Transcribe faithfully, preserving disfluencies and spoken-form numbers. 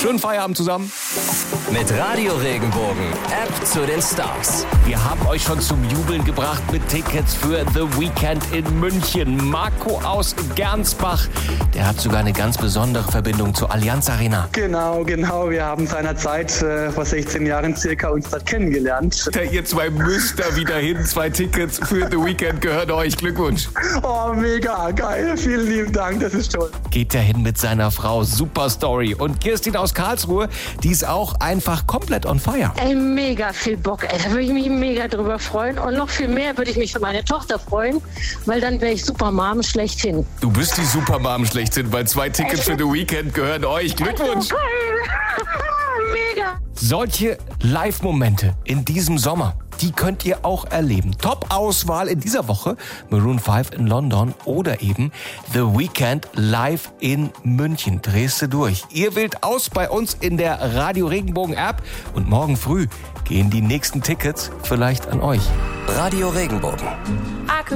Schönen Feierabend zusammen. Mit Radio Regenbogen, App zu den Stars. Wir haben euch schon zum Jubeln gebracht mit Tickets für The Weekend in München. Marco aus Gernsbach, der hat sogar eine ganz besondere Verbindung zur Allianz Arena. Genau, genau. Wir haben seinerzeit äh, vor sechzehn Jahren circa uns dort kennengelernt. Da ihr zwei müsst da wieder hin. Zwei Tickets für The Weekend gehören euch. Glückwunsch. Oh, mega geil. Vielen lieben Dank, das ist toll. Geht dahin mit seiner Frau. Super Story. Und Kirstin aus Karlsruhe, die ist auch einfach komplett on fire. Ey, mega viel Bock. Ey, da würde ich mich mega drüber freuen. Und noch viel mehr würde ich mich für meine Tochter freuen, weil dann wäre ich Supermom schlechthin. Du bist die Supermom schlechthin, weil zwei Tickets für The Weekend gehören euch. Glückwunsch. Mega. Solche Live-Momente in diesem Sommer, die könnt ihr auch erleben. Top-Auswahl in dieser Woche, Maroon fünf in London oder eben The Weekend live in München. Drehst du durch. Ihr wählt aus bei uns in der Radio Regenbogen App und morgen früh gehen die nächsten Tickets vielleicht an euch. Radio Regenbogen.